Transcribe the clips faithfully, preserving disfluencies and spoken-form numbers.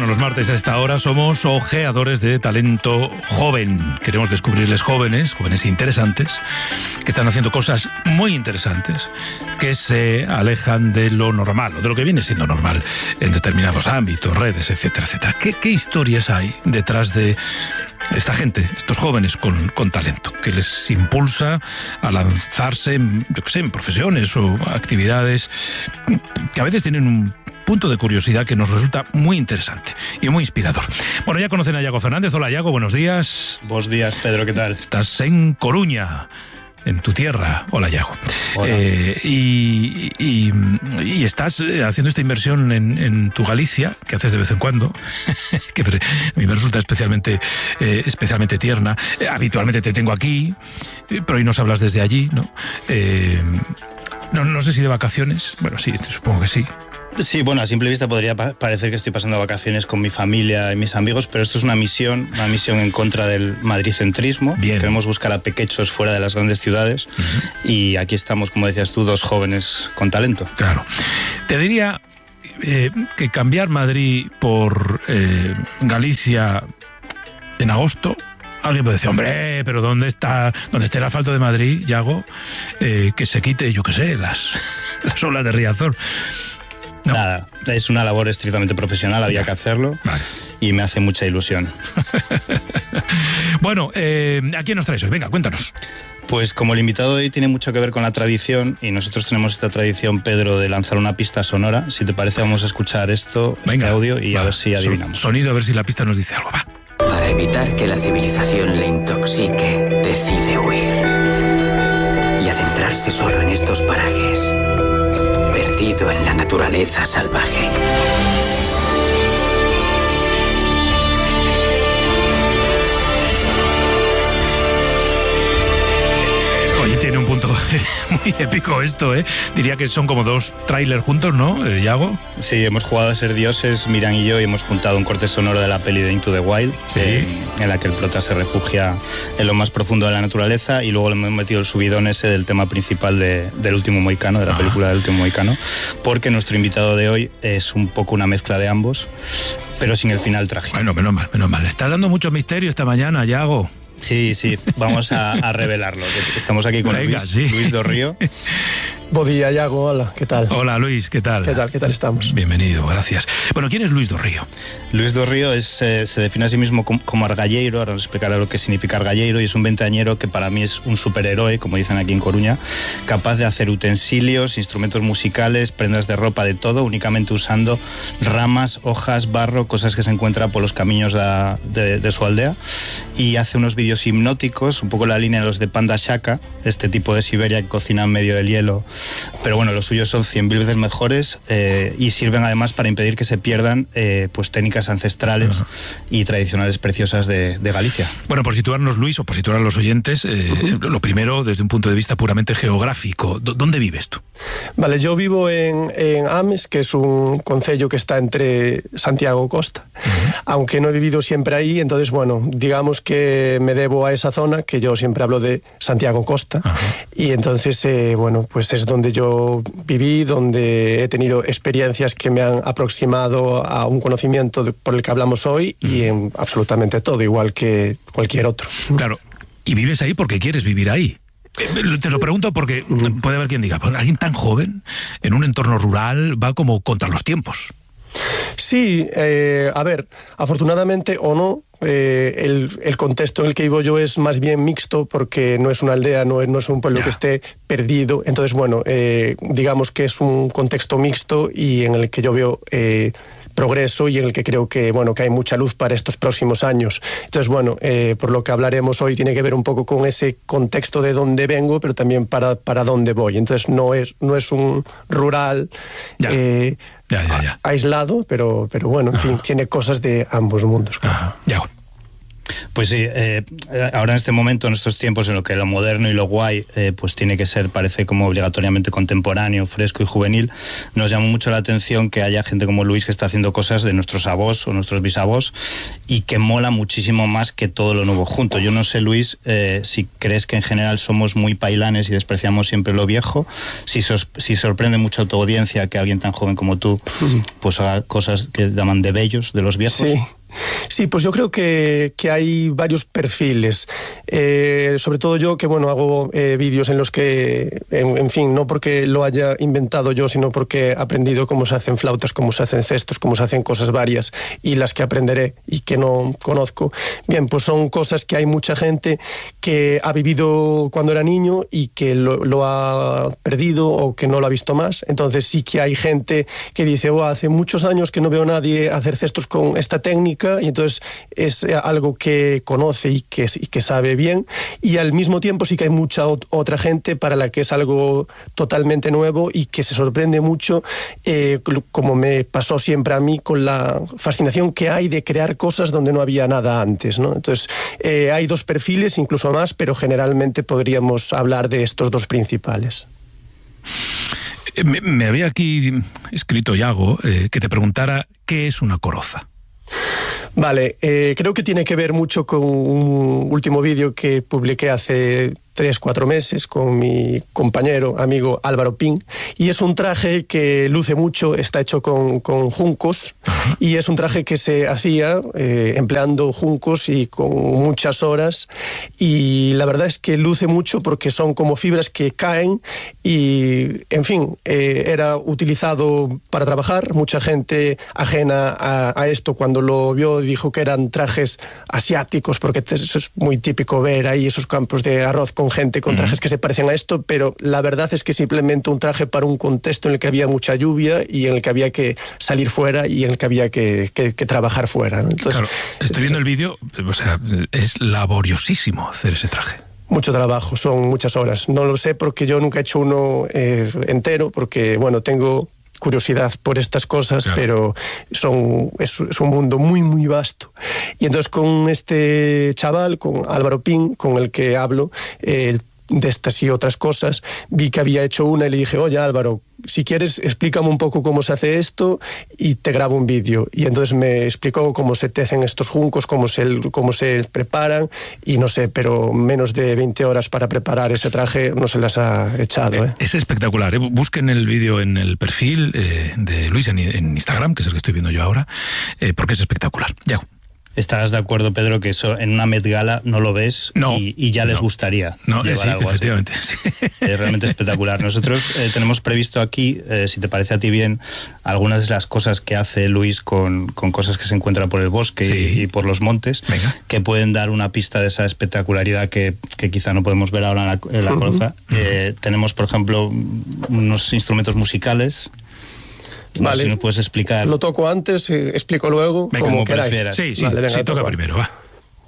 Bueno, los martes a esta hora somos ojeadores de talento joven. Queremos descubrirles jóvenes, jóvenes interesantes, que están haciendo cosas muy interesantes, que se alejan de lo normal, o de lo que viene siendo normal en determinados ámbitos, redes, etcétera, etcétera. ¿Qué, qué historias hay detrás de esta gente, estos jóvenes con, con talento, que les impulsa a lanzarse en, yo qué sé, en profesiones o actividades que a veces tienen un punto de curiosidad que nos resulta muy interesante y muy inspirador? Bueno, ya conocen a Iago Fernández. Hola, Iago, buenos días. Buenos días, Pedro, ¿qué tal? Estás en Coruña, en tu tierra. Hola, Iago. Hola. Eh, y, y, y estás haciendo esta inversión en, en tu Galicia, que haces de vez en cuando, que a mí me resulta especialmente, eh, especialmente tierna. Eh, habitualmente te tengo aquí, eh, pero hoy nos hablas desde allí, ¿no? Eh, no, no sé si de vacaciones. Bueno, sí, supongo que sí. Sí, bueno, a simple vista podría pa- parecer que estoy pasando vacaciones con mi familia y mis amigos, pero esto es una misión, una misión en contra del madricentrismo. Bien. Queremos buscar a pequechos fuera de las grandes ciudades. Uh-huh. Y aquí estamos, como decías tú, dos jóvenes con talento. Claro. Te diría eh, que cambiar Madrid por eh, Galicia en agosto... Alguien puede decir, hombre, pero ¿dónde está, dónde está el asfalto de Madrid, Iago? Eh, que se quite, yo qué sé, las, las olas de Riazor. No. Nada, es una labor estrictamente profesional, había que hacerlo. Vale. Y me hace mucha ilusión. Bueno, eh, ¿a quién nos traes hoy? Venga, cuéntanos. Pues como el invitado de hoy tiene mucho que ver con la tradición, y nosotros tenemos esta tradición, Pedro, de lanzar una pista sonora, si te parece vamos a escuchar esto, Venga, este audio, y va, a ver si adivinamos. Sonido, a ver si la pista nos dice algo, va. Para evitar que la civilización le intoxique, decide huir y adentrarse solo en estos parajes, perdido en la naturaleza salvaje. Oye, tiene un punto muy épico esto, ¿eh? Diría que son como dos trailers juntos, ¿no, eh, Iago? Sí, hemos jugado a ser dioses, Miran y yo, y hemos juntado un corte sonoro de la peli de Into the Wild, sí. eh, en la que el prota se refugia en lo más profundo de la naturaleza, y luego le hemos metido el subidón ese del tema principal de, del Último Mohicano, de la ah. película del Último Mohicano, porque nuestro invitado de hoy es un poco una mezcla de ambos, pero sin el final trágico. Bueno, menos mal, menos mal. Estás dando mucho misterio esta mañana, Iago. Sí, sí, vamos a, a revelarlo. Estamos aquí con Venga, Luis, sí. Luis Dorrío. Buen día, Iago, hola, ¿qué tal? Hola, Luis, ¿qué tal? ¿Qué tal, qué tal estamos? Bienvenido, gracias. Bueno, ¿quién es Luis Dorrío? Luis Dorrío es, eh, se define a sí mismo como, como argalleiro, ahora os explicaré lo que significa argalleiro, y es un veinteañero que para mí es un superhéroe, como dicen aquí en Coruña, capaz de hacer utensilios, instrumentos musicales, prendas de ropa, de todo, únicamente usando ramas, hojas, barro, cosas que se encuentra por los caminos de, de, de su aldea, y hace unos vídeos hipnóticos, un poco la línea de los de Panda Shaka, este tipo de Siberia que cocina en medio del hielo, pero bueno, los suyos son cien mil veces mejores, eh, y sirven además para impedir que se pierdan eh, pues técnicas ancestrales uh-huh. y tradicionales preciosas de, de Galicia. Bueno, por situarnos, Luis, o por situar a los oyentes, eh, uh-huh. lo primero, desde un punto de vista puramente geográfico, ¿dónde vives tú? Vale, yo vivo en, en Ames, que es un concello que está entre Santiago y Costa, uh-huh. aunque no he vivido siempre ahí, entonces bueno, digamos que me debo a esa zona, que yo siempre hablo de Santiago Costa, uh-huh. y entonces eh, bueno, pues es donde yo viví, donde he tenido experiencias que me han aproximado a un conocimiento de, por el que hablamos hoy, uh-huh. y en absolutamente todo, igual que cualquier otro. Claro, y vives ahí porque quieres vivir ahí. Te lo pregunto porque uh-huh. puede haber quien diga, pues alguien tan joven, en un entorno rural, va como contra los tiempos. Sí, eh, a ver, afortunadamente o no, eh, el, el contexto en el que vivo yo es más bien mixto, porque no es una aldea, no es, no es un pueblo yeah. que esté perdido. Entonces, bueno, eh, digamos que es un contexto mixto y en el que yo veo eh, progreso y en el que creo que, bueno, que hay mucha luz para estos próximos años. Entonces, bueno, eh, por lo que hablaremos hoy tiene que ver un poco con ese contexto de dónde vengo, pero también para, para dónde voy. Entonces, no es, no es un rural ya. Eh, ya, ya, ya. aislado, pero, pero bueno, en Ajá. fin, tiene cosas de ambos mundos. Ajá. Ya. Pues sí, eh, ahora en este momento, en estos tiempos en los que lo moderno y lo guay eh, pues tiene que ser, parece como obligatoriamente contemporáneo, fresco y juvenil, nos llama mucho la atención que haya gente como Luis que está haciendo cosas de nuestros avós o nuestros bisavós y que mola muchísimo más que todo lo nuevo junto. Yo no sé, Luis, eh, si crees que en general somos muy pailanes y despreciamos siempre lo viejo, si, sos, si sorprende mucho a tu audiencia que alguien tan joven como tú pues haga cosas que llaman de bellos, de los viejos. Sí. Sí, pues yo creo que, que hay varios perfiles. Eh, sobre todo yo, que bueno, hago eh, vídeos en los que, en, en fin, no porque lo haya inventado yo, sino porque he aprendido cómo se hacen flautas, cómo se hacen cestos, cómo se hacen cosas varias, y las que aprenderé y que no conozco. Bien, pues son cosas que hay mucha gente que ha vivido cuando era niño y que lo, lo ha perdido o que no lo ha visto más. Entonces sí que hay gente que dice, oh, hace muchos años que no veo a nadie hacer cestos con esta técnica, y entonces es algo que conoce y que, y que sabe bien, y al mismo tiempo sí que hay mucha otra gente para la que es algo totalmente nuevo y que se sorprende mucho, eh, como me pasó siempre a mí, con la fascinación que hay de crear cosas donde no había nada antes, ¿no? Entonces eh, hay dos perfiles, incluso más, pero generalmente podríamos hablar de estos dos principales. Me, me había aquí escrito Yago eh, que te preguntara ¿qué es una coroza? Vale, eh, creo que tiene que ver mucho con un último vídeo que publiqué hace tres, cuatro meses con mi compañero, amigo Álvaro Pin, y es un traje que luce mucho, está hecho con, con juncos, y es un traje que se hacía eh, empleando juncos y con muchas horas, y la verdad es que luce mucho porque son como fibras que caen y, en fin, eh, era utilizado para trabajar. Mucha gente ajena a, a esto cuando lo vio dijo que eran trajes asiáticos, porque eso es muy típico ver ahí esos campos de arroz con gente con trajes que se parecen a esto, pero la verdad es que simplemente un traje para un contexto en el que había mucha lluvia y en el que había que salir fuera y en el que había que, que, que trabajar fuera, ¿no? Entonces, claro, estoy viendo el vídeo, o sea, es laboriosísimo hacer ese traje. Mucho trabajo, son muchas horas. No lo sé porque yo nunca he hecho uno eh, entero, porque, bueno, tengo curiosidad por estas cosas, claro, pero son, es, es un mundo muy, muy vasto. Y entonces con este chaval, con Álvaro Pin, con el que hablo eh, de estas y otras cosas, vi que había hecho una y le dije, oye Álvaro, si quieres explícame un poco cómo se hace esto y te grabo un vídeo. Y entonces me explicó cómo se tecen estos juncos, cómo se, cómo se preparan, y no sé, pero menos de veinte horas para preparar ese traje no se las ha echado. ¿eh? Es espectacular. ¿eh? Busquen el vídeo en el perfil eh, de Luis en, en Instagram, que es el que estoy viendo yo ahora, eh, porque es espectacular. Ya. ¿Estarás de acuerdo, Pedro, que eso en una Met Gala no lo ves no, y, y ya les no, gustaría no, llevar sí, algo efectivamente, así? Sí. Es realmente espectacular. Nosotros eh, tenemos previsto aquí, eh, si te parece a ti bien, algunas de las cosas que hace Luis con, con cosas que se encuentran por el bosque, sí, y, y por los montes, venga, que pueden dar una pista de esa espectacularidad que, que quizá no podemos ver ahora en la, en la uh-huh. Coroza. Uh-huh. Eh, tenemos, por ejemplo, unos instrumentos musicales. No vale, sé si nos puedes explicar. Lo toco antes, eh, explico luego, venga, como, como queráis. Prefieras. Sí, sí, vale, venga, sí, toca toco. primero, va.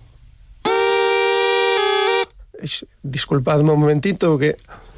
Disculpadme un momentito que...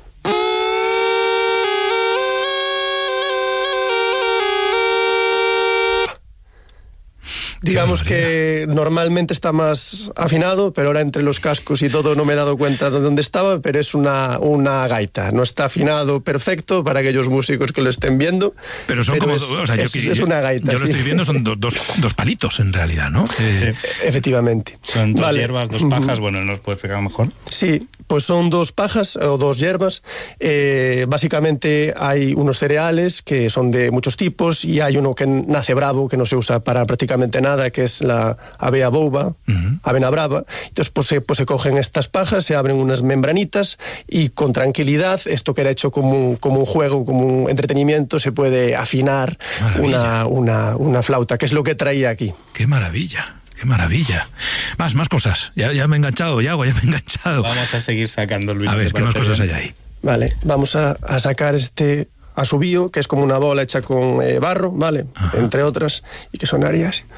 Digamos que normalmente está más afinado, pero ahora entre los cascos y todo no me he dado cuenta de dónde estaba, pero es una, una gaita. No está afinado perfecto para aquellos músicos que lo estén viendo. Pero son pero como... Es, o sea, yo, es, yo, es una gaita, Yo sí. lo estoy viendo, son dos, dos, dos palitos en realidad, ¿no? Eh, sí. Efectivamente. Son dos vale. hierbas, dos pajas, uh-huh. Bueno, ¿nos puedes explicar mejor? Sí, pues son dos pajas o dos hierbas. Eh, básicamente hay unos cereales que son de muchos tipos y hay uno que nace bravo, que no se usa para prácticamente nada, que es la avea boba, uh-huh. avena brava. Entonces pues se, pues se cogen estas pajas, se abren unas membranitas y con tranquilidad, esto que era hecho como un, como un juego, como un entretenimiento, se puede afinar una, una, una flauta, que es lo que traía aquí. ¡Qué maravilla! ¡Qué maravilla! Más, más cosas. Ya, ya me he enganchado, ya, ya me he enganchado. Vamos a seguir sacando, Luis. A ver, ¿qué más cosas hay ahí? Vale, vamos a, a sacar este asubío, que es como una bola hecha con eh, barro, ¿vale? Ajá. Entre otras, y que sonaría así.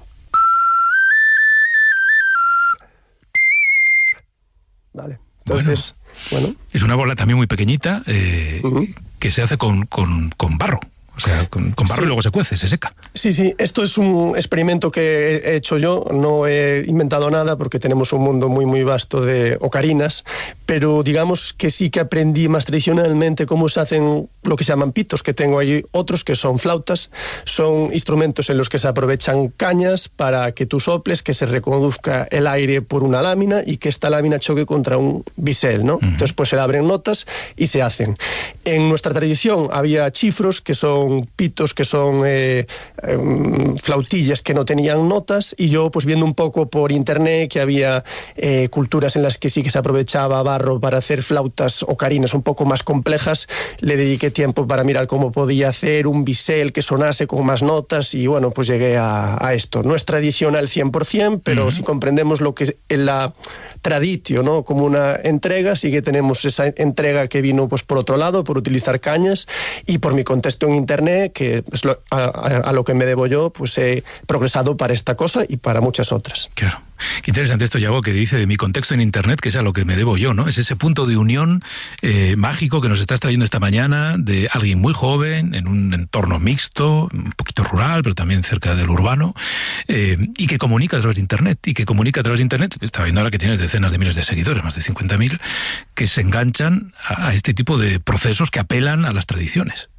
Vale, entonces, bueno. bueno. Es una bola también muy pequeñita, eh, uh-huh. que se hace con, con, con barro. O sea, con, con barro sí. Y luego se cuece, se seca. Sí, sí, esto es un experimento que he hecho yo, no he inventado nada porque tenemos un mundo muy, muy vasto de ocarinas, pero digamos que sí que aprendí más tradicionalmente cómo se hacen lo que se llaman pitos, que tengo ahí otros que son flautas, son instrumentos en los que se aprovechan cañas para que tú soples, que se reconduzca el aire por una lámina y que esta lámina choque contra un bisel, ¿no? Uh-huh. Entonces pues se abren notas y se hacen. En nuestra tradición había chifros, que son pitos, que son eh, eh, flautillas que no tenían notas, y yo pues viendo un poco por internet que había eh, culturas en las que sí que se aprovechaba barro para hacer flautas ocarinas un poco más complejas, le dediqué tiempo para mirar cómo podía hacer un bisel que sonase con más notas y bueno, pues llegué a, a esto. No es tradicional cien por ciento, pero uh-huh. si comprendemos lo que es la traditio, ¿no? Como una entrega, sí que tenemos esa entrega que vino pues por otro lado, por utilizar cañas, y por mi contexto en internet, que es lo, a, a, a lo que me debo yo, pues he progresado para esta cosa y para muchas otras. Claro. Qué interesante esto, Yago, que dice de mi contexto en internet, que es a lo que me debo yo, ¿no? Es ese punto de unión eh, mágico que nos estás trayendo esta mañana de alguien muy joven, en un entorno mixto, un poquito rural, pero también cerca del urbano, eh, y que comunica a través de internet, y que comunica a través de internet. Estaba viendo ahora que tienes decenas de miles de seguidores, más de cincuenta mil, que se enganchan a, a este tipo de procesos que apelan a las tradiciones.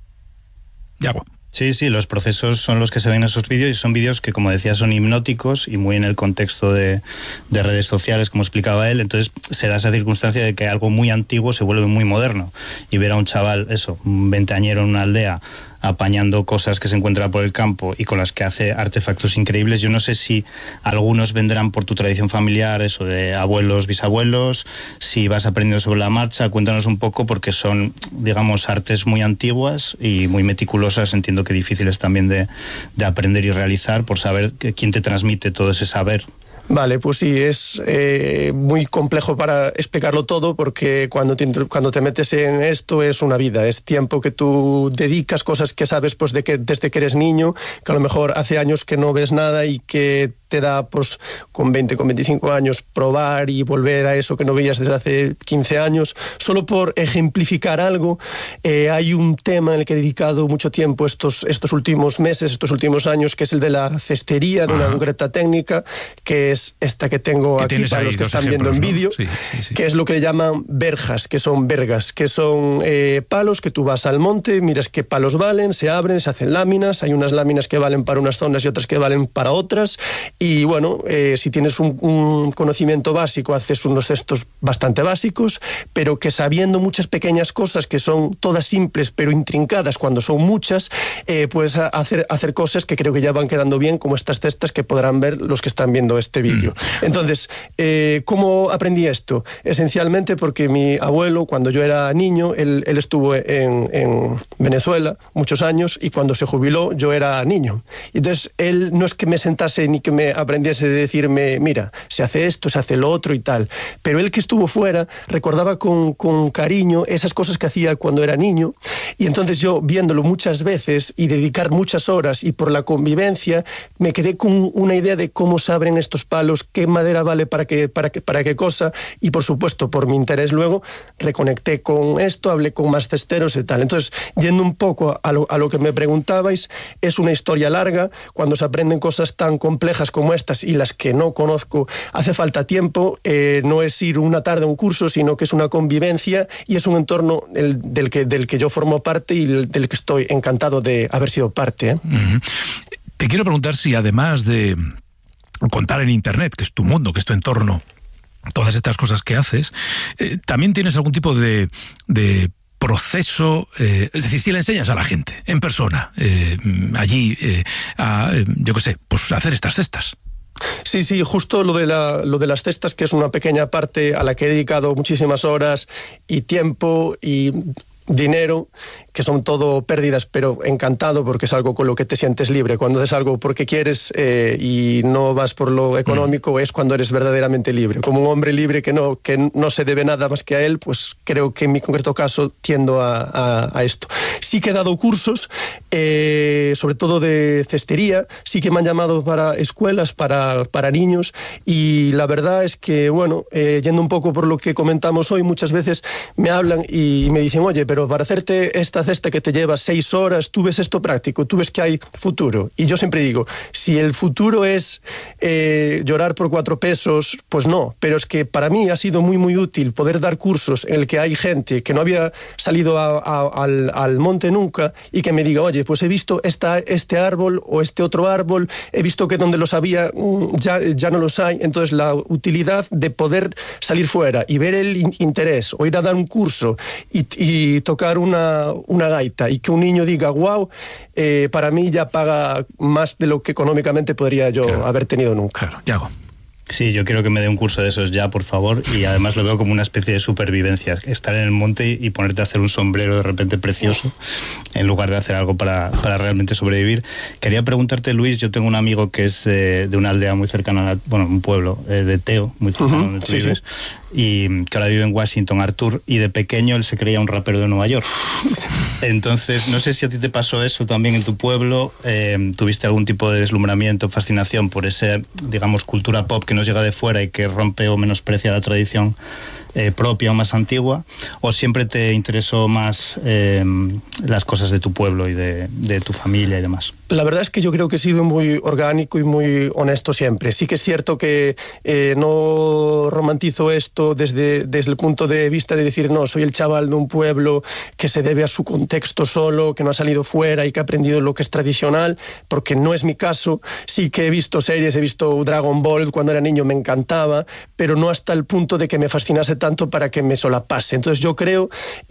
Yago. Sí, sí, los procesos son los que se ven en esos vídeos y son vídeos que, como decía, son hipnóticos y muy en el contexto de, de redes sociales, como explicaba él. Entonces se da esa circunstancia de que algo muy antiguo se vuelve muy moderno y ver a un chaval, eso, un veinteañero en una aldea apañando cosas que se encuentra por el campo y con las que hace artefactos increíbles. Yo no sé si algunos vendrán por tu tradición familiar, eso de abuelos, bisabuelos, si vas aprendiendo sobre la marcha. Cuéntanos un poco, porque son, digamos, artes muy antiguas y muy meticulosas, entiendo que difíciles también de, de aprender y realizar, por saber quién te transmite todo ese saber. Vale, pues sí, es eh, muy complejo para explicarlo todo, porque cuando te, cuando te metes en esto es una vida, es tiempo que tú dedicas, cosas que sabes pues de que desde que eres niño, que a lo mejor hace años que no ves nada y que te da pues con veinte, con veinticinco años probar y volver a eso que no veías desde hace quince años. Solo por ejemplificar algo, eh, hay un tema en el que he dedicado mucho tiempo estos, estos últimos meses, estos últimos años, que es el de la cestería, de una concreta técnica, que es esta que tengo aquí para los que están viendo en vídeo, ¿no? Sí, sí, sí. Que es lo que le llaman verjas, que son vergas, que son eh, palos que tú vas al monte, miras qué palos valen, se abren, se hacen láminas, hay unas láminas que valen para unas zonas y otras que valen para otras, y bueno, eh, si tienes un, un conocimiento básico, haces unos cestos bastante básicos, pero que sabiendo muchas pequeñas cosas que son todas simples pero intrincadas cuando son muchas, eh, puedes hacer, hacer cosas que creo que ya van quedando bien, como estas cestas que podrán ver los que están viendo este vídeo. Entonces, eh, ¿cómo aprendí esto? Esencialmente porque mi abuelo, cuando yo era niño, él, él estuvo en, en Venezuela muchos años, y cuando se jubiló yo era niño. Entonces, él no es que me sentase ni que me aprendiese de decirme, mira, se hace esto, se hace lo otro y tal, pero él, que estuvo fuera, recordaba con, con cariño esas cosas que hacía cuando era niño, y entonces yo, viéndolo muchas veces y dedicar muchas horas, y por la convivencia, me quedé con una idea de cómo se abren estos palos, qué madera vale para qué, para qué, para qué cosa, y por supuesto, por mi interés luego, reconecté con esto, hablé con más cesteros y tal. Entonces, yendo un poco a lo, a lo que me preguntabais, es una historia larga. Cuando se aprenden cosas tan complejas como estas y las que no conozco, hace falta tiempo, eh, no es ir una tarde a un curso, sino que es una convivencia y es un entorno el, del, que, del que yo formo parte y el, del que estoy encantado de haber sido parte. ¿eh? Uh-huh. Te quiero preguntar si, además de contar en internet, que es tu mundo, que es tu entorno, todas estas cosas que haces, eh, también tienes algún tipo de, de proceso, eh, es decir, si le enseñas a la gente en persona, eh, allí, eh, a, eh, yo qué sé, pues hacer estas cestas. Sí, sí, justo lo de, la, lo de las cestas, que es una pequeña parte a la que he dedicado muchísimas horas y tiempo y dinero, que son todo pérdidas, pero encantado, porque es algo con lo que te sientes libre. Cuando haces algo porque quieres eh, y no vas por lo económico, mm. es cuando eres verdaderamente libre. Como un hombre libre que no, que no se debe nada más que a él, pues creo que en mi concreto caso tiendo a, a, a esto. Sí que he dado cursos, eh, sobre todo de cestería, sí que me han llamado para escuelas, para, para niños, y la verdad es que, bueno, eh, yendo un poco por lo que comentamos hoy, muchas veces me hablan y me dicen, oye, pero pero para hacerte esta cesta que te lleva seis horas, tú ves esto práctico, tú ves que hay futuro. Y yo siempre digo, si el futuro es eh, llorar por cuatro pesos, pues no, pero es que para mí ha sido muy, muy útil poder dar cursos en el que hay gente que no había salido a, a, al, al monte nunca y que me diga, oye, pues he visto esta, este árbol o este otro árbol, he visto que donde los había ya, ya no los hay. Entonces la utilidad de poder salir fuera y ver el interés o ir a dar un curso y, y tocar una, una gaita y que un niño diga, wow, eh, para mí ya paga más de lo que económicamente podría yo claro. haber tenido nunca. Claro, Yago. Sí, yo quiero que me dé un curso de esos ya, por favor, y además lo veo como una especie de supervivencia, estar en el monte y ponerte a hacer un sombrero de repente precioso, en lugar de hacer algo para, para realmente sobrevivir. Quería preguntarte, Luis, yo tengo un amigo que es eh, de una aldea muy cercana, a, bueno, un pueblo eh, de Teo, muy cercano uh-huh, donde tú sí, vives, sí. y que ahora vive en Washington, Arthur, y de pequeño él se creía un rapero de Nueva York. Entonces, no sé si a ti te pasó eso también en tu pueblo, eh, tuviste algún tipo de deslumbramiento, fascinación por esa, digamos, cultura pop que nos llega de fuera y que rompe o menosprecia la tradición eh, propia o más antigua, o siempre te interesó más eh, las cosas de tu pueblo y de, de tu familia y demás? La verdad es que yo creo que he sido muy orgánico y muy honesto siempre. Sí que es cierto que eh, no romantizo esto desde, desde el punto de vista de decir, no, soy el chaval de un pueblo que se debe a su contexto solo, que no ha salido fuera y que ha aprendido lo que es tradicional, porque no es mi caso. Sí que he visto series, he visto Dragon Ball cuando era niño, me encantaba, pero no hasta el punto de que me fascinase tanto para que me solapase. Entonces yo creo,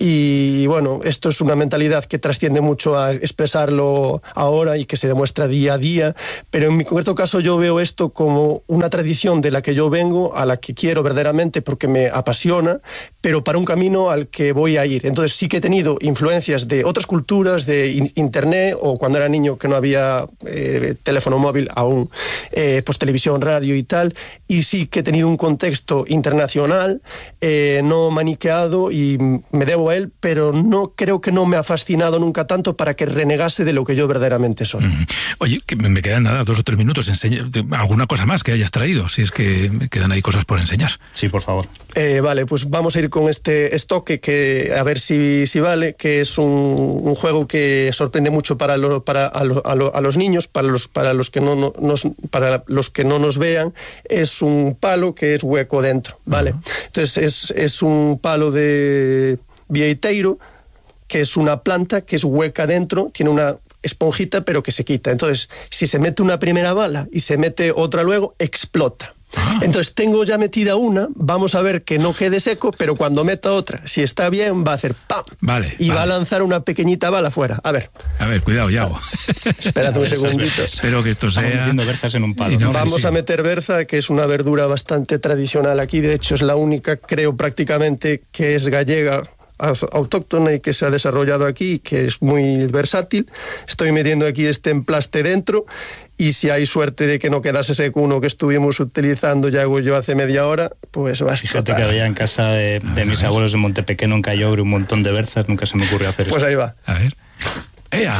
y bueno, esto es una mentalidad que trasciende mucho a expresarlo ahora y que se demuestra día a día, pero en mi concreto caso yo veo esto como una tradición de la que yo vengo, a la que quiero verdaderamente porque me apasiona, pero para un camino al que voy a ir. Entonces sí que he tenido influencias de otras culturas, de in- internet, o cuando era niño que no había eh, teléfono móvil aún, eh, pues televisión, radio y tal, y sí que he tenido un contexto internacional, eh, no maniqueado, y me debo a él, pero no creo que no me ha fascinado nunca tanto para que renegase de lo que yo verdaderamente soy. Mm. Oye, que me quedan nada, dos o tres minutos. Enseña, alguna cosa más que hayas traído, si es que me quedan ahí cosas por enseñar. Sí, por favor. Eh, vale, pues vamos a ir con este estoque que a ver si, si vale, que es un, un juego que sorprende mucho para, lo, para a, lo, a, lo, a los niños, para los, para los que no, no nos, para los que no nos vean. Es un palo que es hueco dentro, ¿vale? Uh-huh. Entonces es, es un palo de vieiteiro, que es una planta que es hueca dentro, tiene una esponjita pero que se quita. Entonces, si se mete una primera bala y se mete otra luego, explota. Ah. Entonces tengo ya metida una, vamos a ver que no quede seco, pero cuando meta otra, si está bien, va a hacer ¡pam! Vale, y vale. va a lanzar una pequeñita bala fuera. A ver. A ver, cuidado, Yago. Espérate un segundito. Espero que esto sea... Estamos metiendo berzas en un palo. No, vamos sí. a meter berza, que es una verdura bastante tradicional aquí. De hecho, es la única, creo, prácticamente, que es gallega, autóctona y que se ha desarrollado aquí, que es muy versátil. Estoy metiendo aquí este emplaste dentro y si hay suerte de que no quedase seco uno que estuvimos utilizando, ya hago yo hace media hora, pues va a Fíjate que había en casa de, de mis abuelos en Montepequeno, en Callobre, un montón de berzas, nunca se me ocurrió hacer pues eso. Pues ahí va. A ver. ¡Ea!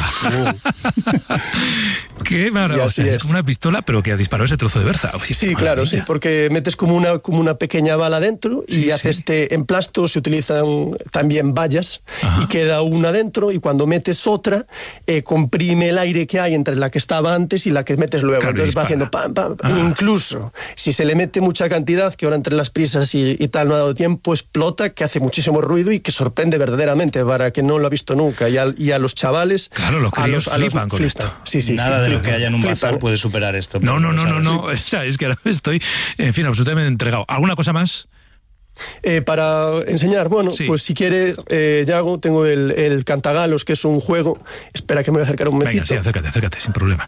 Uh. ¡Qué maravilla! O sea, es. es como una pistola, pero que ha disparado ese trozo de berza. Uy, sí, claro, sí, porque metes como una, como una pequeña bala dentro y sí, hace sí. este emplasto, se utilizan también vallas. Ajá. Y queda una dentro y cuando metes otra, eh, comprime el aire que hay entre la que estaba antes y la que metes luego. Claro, entonces va haciendo pam, pam. Ah. Incluso, si se le mete mucha cantidad, que ahora entre las prisas y, y tal no ha dado tiempo, explota, que hace muchísimo ruido y que sorprende verdaderamente para que no lo ha visto nunca. Y a, y a los chavales... Claro, los críos a los, flipan a los, con flipan. Esto. Sí, sí, Nada sí, de flipan. lo que haya en un Flipan. bazar puede superar esto. No, no, no, no, no. O sea, es que ahora estoy, en fin, absolutamente entregado. ¿Alguna cosa más? Eh, para enseñar, bueno, sí. pues si quieres, eh, Yago, tengo el, el Cantagalos, que es un juego. Espera que me voy a acercar un momentito. Venga, sí, acércate, acércate, sin problema.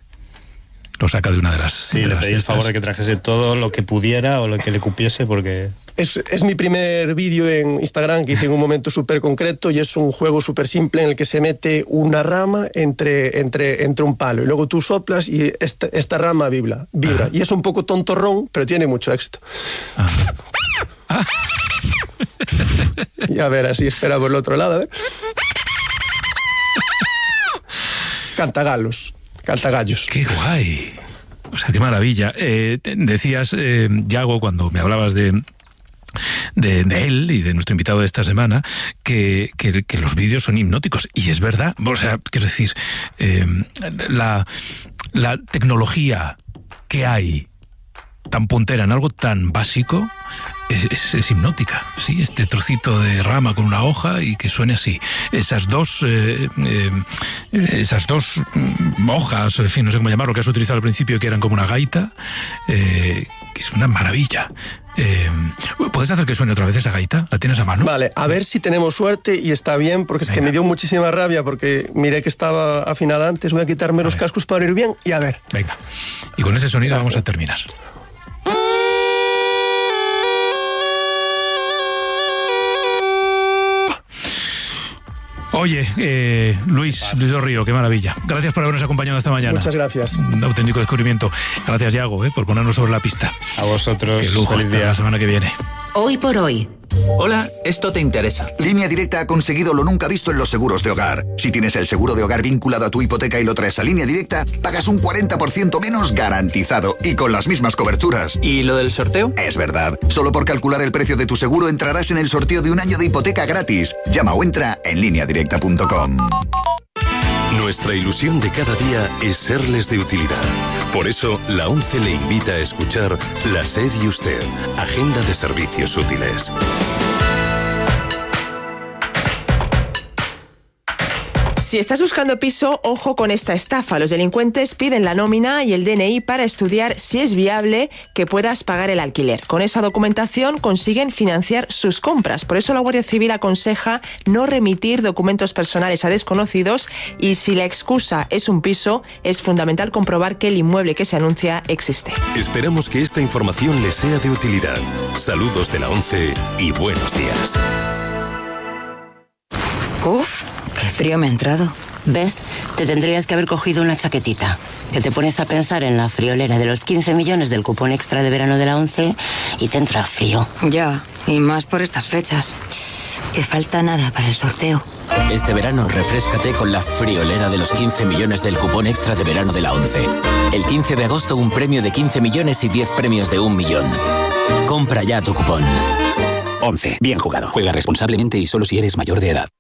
Lo saca de una de las... Sí, de le las pedí el favor de que trajese todo lo que pudiera o lo que le cupiese porque... Es, es mi primer vídeo en Instagram que hice en un momento súper concreto y es un juego súper simple en el que se mete una rama entre, entre, entre un palo y luego tú soplas y esta, esta rama vibra. vibra. Ah. Y es un poco tontorrón, pero tiene mucho éxito. Ah. Ah. Y a ver, así espera por el otro lado, a ver. Cantagalos. Cantagallos. ¡Qué guay! O sea, qué maravilla. Eh, decías, eh, Yago, cuando me hablabas de de, de él y de nuestro invitado de esta semana, que, que, que los vídeos son hipnóticos. Y es verdad, o sea, quiero decir, eh, la, la tecnología que hay tan puntera en algo tan básico es, es, es hipnótica, ¿sí? Este trocito de rama con una hoja y que suene así. Esas dos eh, eh, esas dos hojas, en fin, no sé cómo llamarlo, que has utilizado al principio, que eran como una gaita, eh, que es una maravilla. Eh, ¿Puedes hacer que suene otra vez esa gaita? ¿La tienes a mano? Vale, a ver si tenemos suerte y está bien, porque es Venga. que me dio muchísima rabia, porque miré que estaba afinada antes. Voy a quitarme a los ver. cascos para oír bien y a ver. Venga, y con ese sonido vamos a terminar. Oye, eh, Luis, Luis del Río, qué maravilla. Gracias por habernos acompañado esta mañana. Muchas gracias. Un auténtico descubrimiento. Gracias, Yago, eh, por ponernos sobre la pista. A vosotros. Qué lujo. Hasta la semana que viene. Hoy por hoy. Hola, esto te interesa. Línea Directa ha conseguido lo nunca visto en los seguros de hogar. Si tienes el seguro de hogar vinculado a tu hipoteca y lo traes a Línea Directa, pagas un cuarenta por ciento menos garantizado y con las mismas coberturas. ¿Y lo del sorteo? Es verdad. Solo por calcular el precio de tu seguro entrarás en el sorteo de un año de hipoteca gratis. Llama o entra en línea directa punto com. Nuestra ilusión de cada día es serles de utilidad. Por eso, la ONCE le invita a escuchar La SER y Usted, Agenda de Servicios Útiles. Si estás buscando piso, ojo con esta estafa. Los delincuentes piden la nómina y el D N I para estudiar si es viable que puedas pagar el alquiler. Con esa documentación consiguen financiar sus compras. Por eso la Guardia Civil aconseja no remitir documentos personales a desconocidos y si la excusa es un piso, es fundamental comprobar que el inmueble que se anuncia existe. Esperamos que esta información les sea de utilidad. Saludos de la ONCE y buenos días. Uf, qué frío me ha entrado. ¿Ves? Te tendrías que haber cogido una chaquetita. Que te pones a pensar en la friolera de los quince millones del cupón extra de verano de la ONCE y te entra frío. Ya, y más por estas fechas. Que falta nada para el sorteo. Este verano refréscate con la friolera de los quince millones del cupón extra de verano de la ONCE. El quince de agosto un premio de quince millones y diez premios de un millón. Compra ya tu cupón. ONCE. Bien jugado. Juega responsablemente y solo si eres mayor de edad.